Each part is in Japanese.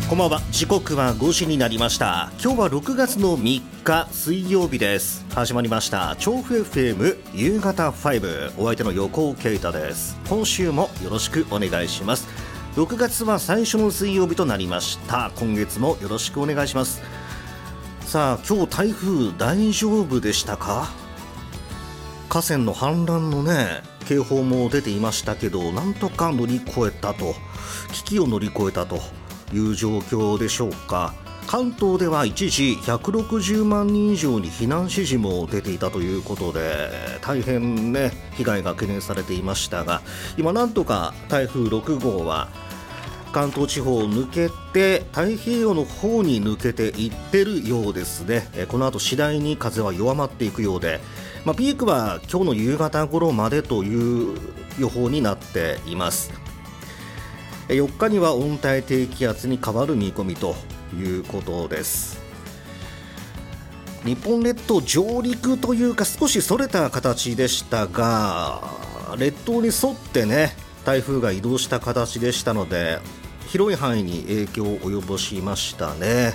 こんばんは。時刻は5時になりました。今日は6月の3日水曜日です。始まりました調布 FM 夕方5、お相手の横尾啓太です。今週もよろしくお願いします。6月は最初の水曜日となりました。今月もよろしくお願いします。さあ、今日台風大丈夫でしたか？河川の氾濫のね警報も出ていましたけど、なんとか乗り越えたと、危機を乗り越えたという状況でしょうか。関東では一時160万人以上に避難指示も出ていたということで、大変ね被害が懸念されていましたが、今なんとか台風6号は関東地方を抜けて太平洋の方に抜けていってるようですね。この後次第に風は弱まっていくようで、ピークは今日の夕方頃までという予報になっています。4日には温帯低気圧に変わる見込みということです。日本列島上陸というか少しそれた形でしたが、列島に沿ってね台風が移動した形でしたので、広い範囲に影響を及ぼしましたね。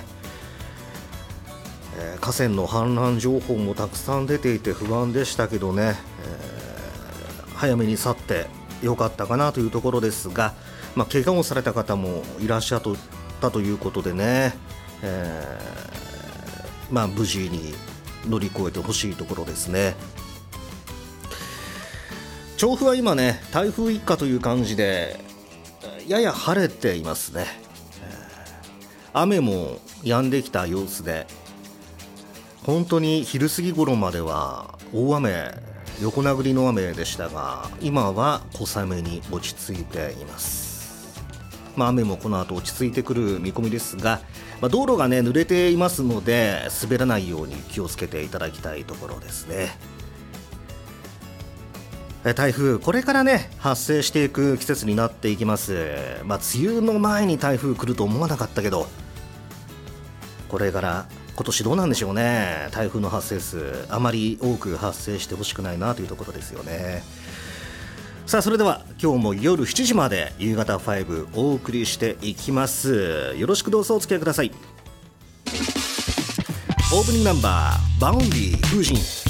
河川の氾濫情報もたくさん出ていて不安でしたけどね、早めに去ってよかったかなというところですが、怪我をされた方もいらっしゃったということでね、無事に乗り越えてほしいところですね。調布は今ね台風一過という感じでやや晴れていますね。雨も止んできた様子で、本当に昼過ぎ頃までは大雨、横殴りの雨でしたが、今は小雨に落ち着いています。雨もこの後落ち着いてくる見込みですが、道路がね濡れていますので滑らないように気をつけていただきたいところですね。台風これからね発生していく季節になっていきます。梅雨の前に台風来ると思わなかったけど、これから今年どうなんでしょうね。台風の発生数あまり多く発生してほしくないなというところですよね。さあ、それでは今日も夜7時まで夕方5お送りしていきます。よろしくどうぞお付き合いください。オープニングナンバーバウンディ風神。